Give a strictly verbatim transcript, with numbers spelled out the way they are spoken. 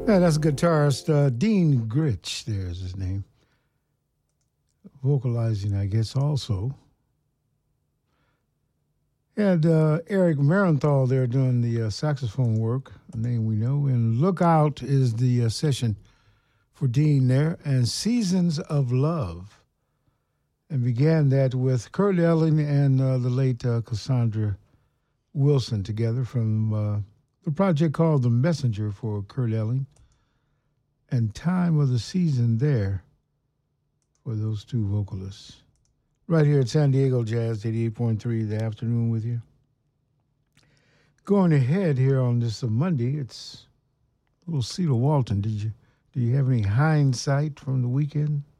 Yeah, that's guitarist uh, Dean Gritch. There's his name. Vocalizing, I guess, also. Had uh, Eric Marenthal there doing the uh, saxophone work, a name we know. And Lookout is the uh, session for Dean there. And Seasons of Love. And began that with Kurt Elling and uh, the late uh, Cassandra Wilson together from uh, the project called The Messenger for Kurt Elling. And Time of the Season there for those two vocalists. Right here at San Diego Jazz, eighty-eight point three, the afternoon with you. Going ahead here on this uh, Monday, it's little Cedar Walton. Did you, do you have any hindsight from the weekend?